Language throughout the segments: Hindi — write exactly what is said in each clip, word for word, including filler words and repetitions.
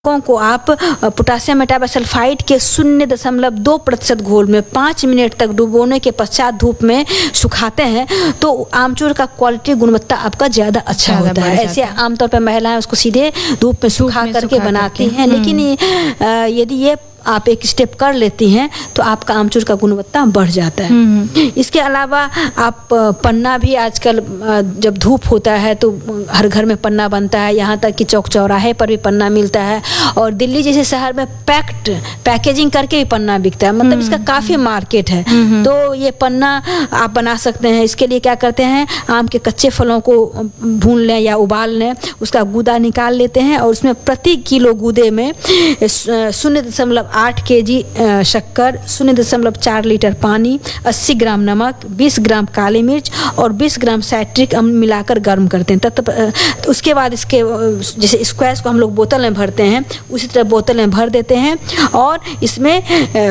को आप पोटासियम मेटाबासल्फाइड के शून्य दशमलव दो प्रतिशत घोल में पाँच मिनट तक डुबोने के पश्चात धूप में सुखाते हैं तो आमचूर का क्वालिटी गुणवत्ता आपका ज़्यादा अच्छा होता है। ऐसे आमतौर पर महिलाएं उसको सीधे धूप में सुखा करके बनाती हैं, लेकिन यदि ये आप एक स्टेप कर लेती हैं तो आपका आमचूर का गुणवत्ता बढ़ जाता है। इसके अलावा आप पन्ना भी आजकल जब धूप होता है तो हर घर में पन्ना बनता है, यहाँ तक कि चौक चौराहे पर भी पन्ना मिलता है और दिल्ली जैसे शहर में पैक्ड पैकेजिंग करके भी पन्ना बिकता है, मतलब इसका काफ़ी मार्केट है। तो ये पन्ना आप बना सकते हैं। इसके लिए क्या करते हैं, आम के कच्चे फलों को भून लें या उबाल लें, उसका गूदा निकाल लेते हैं और उसमें प्रति किलो गूदे में शून्य दशमलव आठ के जी शक्कर, शून्य दशमलव चार लीटर पानी, अस्सी ग्राम नमक, बीस ग्राम काली मिर्च और बीस ग्राम साइट्रिक अम्ल मिलाकर गर्म करते हैं। तब उसके बाद इसके जैसे स्क्वैश को हम लोग बोतल में भरते हैं उसी तरह बोतल में भर देते हैं और इसमें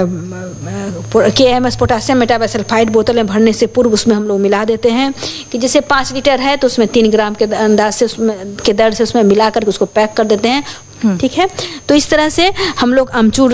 के एम एस पोटासियम मेटाबासल्फाइड बोतल में भरने से पूर्व उसमें हम लोग मिला देते हैं कि जैसे पाँच लीटर है तो उसमें तीन ग्राम के अंदाज से उसमें के दर से उसमें मिला करके उसको पैक कर देते हैं। ठीक है, तो इस तरह से हम लोग आमचूर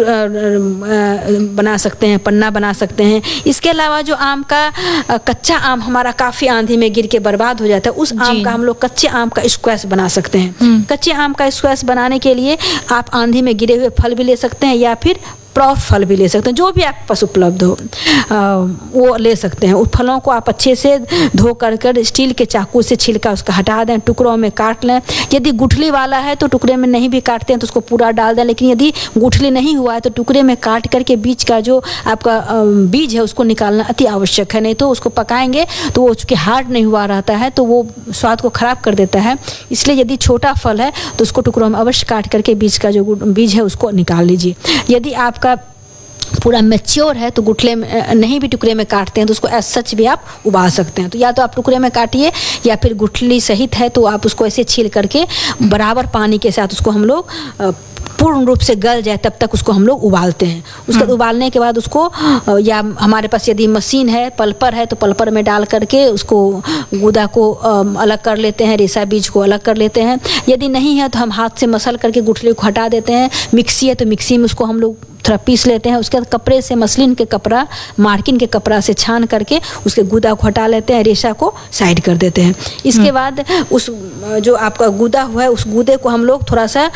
बना सकते हैं, पन्ना बना सकते हैं। इसके अलावा जो आम का कच्चा आम हमारा काफ़ी आंधी में गिर के बर्बाद हो जाता है, उस आम का हम लोग कच्चे आम का स्क्वैश बना सकते हैं। कच्चे आम का स्क्वैश बनाने के लिए आप आंधी में गिरे हुए फल भी ले सकते हैं या फिर प्रॉफ फल भी ले सकते हैं, जो भी आपके पास उपलब्ध हो आ, वो ले सकते हैं। उन फलों को आप अच्छे से धो कर कर स्टील के चाकू से छिलका उसका हटा दें, टुकड़ों में काट लें। यदि गुठली वाला है तो टुकड़े में नहीं भी काटते हैं तो उसको पूरा डाल दें, लेकिन यदि गुठली नहीं हुआ है तो टुकड़े में काट करके बीज का जो आपका बीज है उसको निकालना अति आवश्यक है, नहीं तो उसको पकाएंगे तो वो चूँकि हार्ड नहीं हुआ रहता है तो वो स्वाद को ख़राब कर देता है। इसलिए यदि छोटा फल है तो उसको टुकड़ों में अवश्य काट करके बीज का जो बीज है उसको निकाल लीजिए। यदि आपका पूरा मैच्योर है तो गुठले में नहीं भी टुकड़े में काटते हैं तो उसको ऐसा सच भी आप उबाल सकते हैं। तो या तो आप टुकड़े में काटिए या फिर गुठली सहित है तो आप उसको ऐसे छील करके बराबर पानी के साथ उसको हम लोग पूर्ण रूप से गल जाए तब तक उसको हम लोग उबालते हैं। उसके उबालने के बाद उसको या हमारे पास यदि मशीन है, पल्पर है तो पल्पर में डाल करके उसको गूदा को अलग कर लेते हैं, रेशा बीज को अलग कर लेते हैं। यदि नहीं है तो हम हाथ से मसल करके गुठली को हटा देते हैं। मिक्सी है तो मिक्सी में उसको हम लोग थोड़ा पीस लेते हैं। उसके बाद कपड़े से, मसलिन के कपड़ा, मार्किन के कपड़ा से छान करके उसके गूदा को हटा लेते हैं, रेशा को साइड कर देते हैं। इसके बाद उस जो आपका गूदा हुआ है उस गूदे को हम लोग थोड़ा सा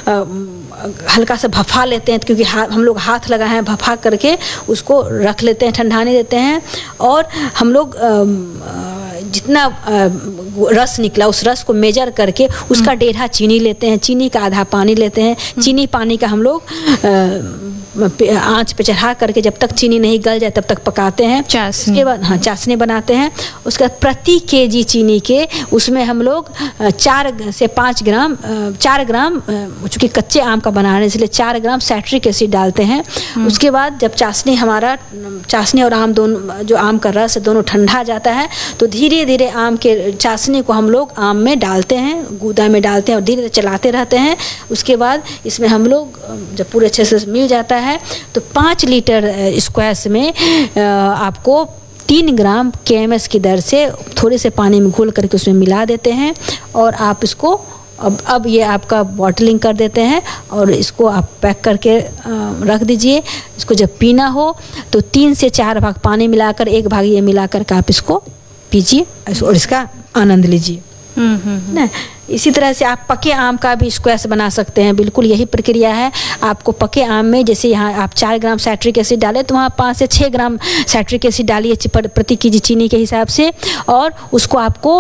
हल्का सा भफा लेते हैं, क्योंकि हम लोग हाथ लगाए हैं, भफा करके उसको रख लेते हैं, ठंडाने देते हैं और हम लोग जितना रस निकला उस रस को मेजर करके उसका डेढ़ा चीनी लेते हैं, चीनी का आधा पानी लेते हैं। चीनी पानी का हम लोग आंच पे चढ़ा करके जब तक चीनी नहीं गल जाए तब तक पकाते हैं। उसके बाद हाँ चाशनी बनाते हैं। उसके बाद प्रति केजी चीनी के उसमें हम लोग चार से पाँच ग्राम चार ग्राम चूँकि कच्चे आम का बना रहे हैं इसलिए चार ग्राम साइट्रिक एसिड डालते हैं। उसके बाद जब चाशनी हमारा चाशनी और आम दोनों जो आम का रस दोनों ठंडा जाता है तो धीरे धीरे आम के चाशनी को हम लोग आम में डालते हैं, गूदा में डालते हैं और धीरे धीरे चलाते रहते हैं। उसके बाद इसमें हम लोग जब पूरे अच्छे से मिल जाता है तो पाँच लीटर स्क्वैश में आपको तीन ग्राम के एम एस की दर से थोड़े से पानी में घोल करके उसमें मिला देते हैं और आप इसको अब अब ये आपका बॉटलिंग कर देते हैं और इसको आप पैक करके रख दीजिए। इसको जब पीना हो तो तीन से चार भाग पानी मिलाकर एक भाग ये मिलाकर के आप इसको पीजिए और इसका आनंद लीजिए ना। इसी तरह से आप पके आम का भी स्क्वैश बना सकते हैं। बिल्कुल यही प्रक्रिया है। आपको पके आम में जैसे यहाँ आप चार ग्राम साइट्रिक एसिड डालें तो वहाँ पाँच से छः ग्राम साइट्रिक एसिड डालिए प्रति केजी चीनी के हिसाब से और उसको आपको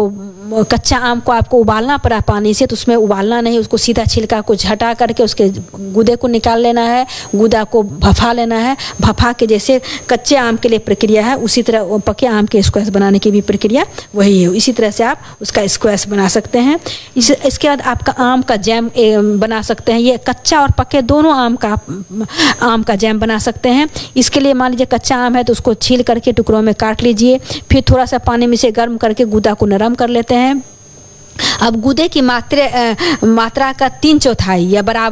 कच्चा आम को आपको उबालना पड़ा पानी से तो उसमें उबालना नहीं, उसको सीधा छिलका को हटा करके उसके गूदे को निकाल लेना है, गूदा को भफा लेना है। भफा के जैसे कच्चे आम के लिए प्रक्रिया है उसी तरह पके आम के स्क्वैश बनाने की भी प्रक्रिया वही है। इसी तरह से आप उसका स्क्वैश बना सकते हैं। इस, इसके बाद आपका आम का जैम बना सकते हैं। ये कच्चा और पके दोनों आम का आम का जैम बना सकते हैं। इसके लिए मान लीजिए कच्चा आम है तो उसको छील करके टुकड़ों में काट लीजिए, फिर थोड़ा सा पानी में से गर्म करके गूदा को नरम कर लेते हैं। अब गूदे की मात्रा मात्रा का तीन चौथाई या बराबर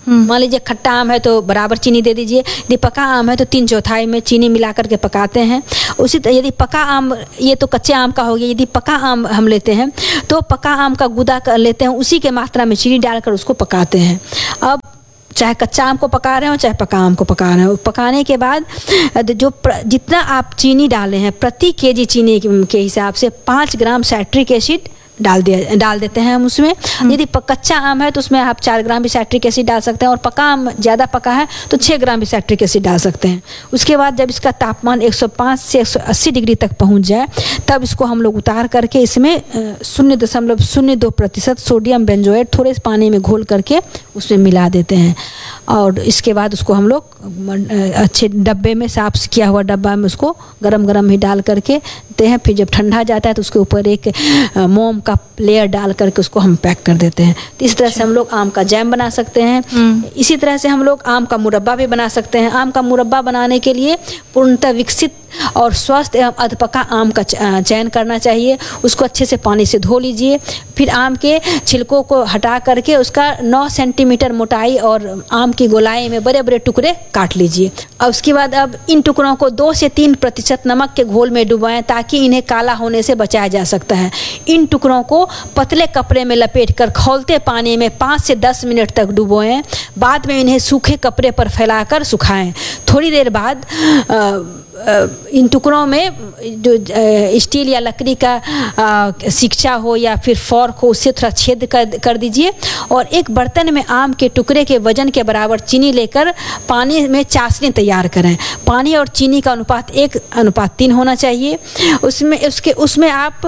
मान लीजिए खट्टा आम है तो बराबर चीनी दे दीजिए, यदि पका आम है तो तीन चौथाई में चीनी मिला करके पकाते हैं। उसी तरह यदि पका आम, ये तो कच्चे आम का हो गया, यदि पका आम हम लेते हैं तो पका आम का गुदा कर लेते हैं, उसी के मात्रा में चीनी डालकर उसको पकाते हैं। अब चाहे कच्चा आम को पका रहे हो चाहे पका आम को पका रहे हो, पकाने के बाद जो जितना आप चीनी डाले हैं प्रति केजी चीनी के हिसाब से पाँच ग्राम साइट्रिक एसिड डाल दिया डाल देते हैं हम उसमें। यदि कच्चा आम है तो उसमें आप चार ग्राम भी साइट्रिक एसिड डाल सकते हैं, और पका आम ज़्यादा पका है तो छः ग्राम भी साइट्रिक एसिड डाल सकते हैं। उसके बाद जब इसका तापमान एक सौ पाँच से एक सौ अस्सी डिग्री तक पहुंच जाए तब इसको हम लोग उतार करके इसमें शून्य दशमलव शून्य दो प्रतिशत सोडियम बेंजोएट थोड़े से पानी में घोल करके उसमें मिला देते हैं। और इसके बाद उसको हम लोग अच्छे डब्बे में, साफ किया हुआ डब्बा में उसको गरम गरम ही डाल करके देते हैं। फिर जब ठंडा जाता है तो उसके ऊपर एक मोम का लेयर डाल करके उसको हम पैक कर देते हैं। तो इस तरह से हम लोग आम का जैम बना सकते हैं। इसी तरह से हम लोग आम का मुरब्बा भी बना सकते हैं। आम का मुरब्बा बनाने के लिए पूर्णतः विकसित और स्वस्थ एवं अधपका आम का चयन करना चाहिए। उसको अच्छे से पानी से धो लीजिए, फिर आम के छिलकों को हटा करके उसका नौ सेंटीमीटर मोटाई और आम की गोलाई में बड़े बड़े टुकड़े काट लीजिए। अब उसके बाद अब इन टुकड़ों को दो से तीन प्रतिशत नमक के घोल में डुबाएं ताकि इन्हें काला होने से बचाया जा सकता है। इन टुकड़ों को पतले कपड़े में लपेट कर खौलते पानी में पाँच से दस मिनट तक डुबोएं। बाद में इन्हें सूखे कपड़े पर फैलाकर सुखाएं। थोड़ी देर बाद आ, इन टुकड़ों में जो स्टील या लकड़ी का सिकचा हो या फिर फॉर्क हो उससे थोड़ा छेद कर कर दीजिए, और एक बर्तन में आम के टुकड़े के वजन के बराबर चीनी लेकर पानी में चाशनी तैयार करें। पानी और चीनी का अनुपात एक अनुपात तीन होना चाहिए। उसमें उसके उसमें आप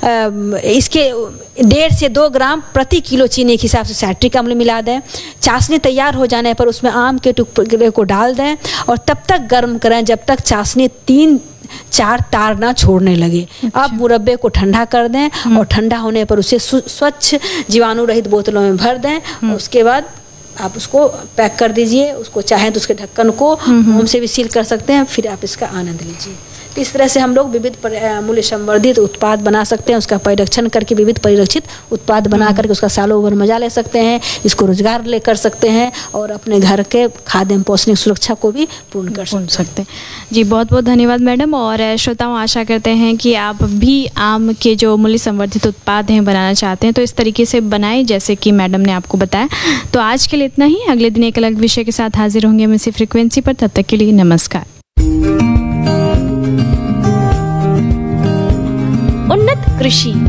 इसके डेढ़ से दो ग्राम प्रति किलो चीनी के हिसाब से साइट्रिक अम्ल मिला दें। चाशनी तैयार हो जाने पर उसमें आम के टुकड़े को डाल दें और तब तक गर्म करें जब तक चाशनी तीन चार तार ना छोड़ने लगे। अच्छा। अब मुरब्बे को ठंडा कर दें और ठंडा होने पर उसे स्वच्छ जीवाणु रहित बोतलों में भर दें। और उसके बाद आप उसको पैक कर दीजिए। उसको चाहें तो उसके ढक्कन को मोम से भी सील कर सकते हैं, फिर आप इसका आनंद लीजिए। इस तरह से हम लोग विविध मूल्य संवर्धित उत्पाद बना सकते हैं। उसका परिरक्षण करके विविध परिरक्षित उत्पाद बना करके उसका सालों भर मजा ले सकते हैं, इसको रोजगार ले कर सकते हैं और अपने घर के खाद्य एवं पौष्टिक सुरक्षा को भी पूर्ण कर सकते, सकते हैं। जी बहुत बहुत धन्यवाद मैडम। और श्रोताओं आशा करते हैं कि आप भी आम के जो मूल्य संवर्धित उत्पाद हैं बनाना चाहते हैं तो इस तरीके से बनाएं जैसे कि मैडम ने आपको बताया। तो आज के लिए इतना ही। अगले दिन एक अलग विषय के साथ हाजिर होंगे हम इसी फ्रिक्वेंसी पर। तब तक के लिए नमस्कार। उन्नत कृषि